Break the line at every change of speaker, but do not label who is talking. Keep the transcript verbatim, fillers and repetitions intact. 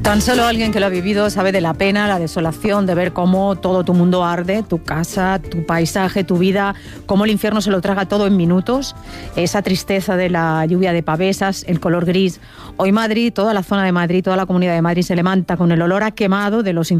Tan solo alguien que lo ha vivido sabe de la pena, la desolación, de ver cómo todo tu mundo arde, tu casa, tu paisaje, tu vida, cómo el infierno se lo traga todo en minutos, esa tristeza de la lluvia de pavesas, el color gris. Hoy Madrid, toda la zona de Madrid, toda la comunidad de Madrid se levanta con el olor a quemado de los incendios